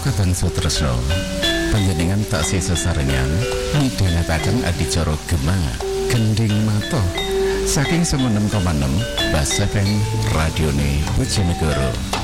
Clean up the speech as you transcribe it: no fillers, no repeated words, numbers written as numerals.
Kadang Sutresno panjenengan taksih sesarengan midhangetaken adicara Gema Gending Mata saking 96,6 Bas FM Radione Bojonegoro.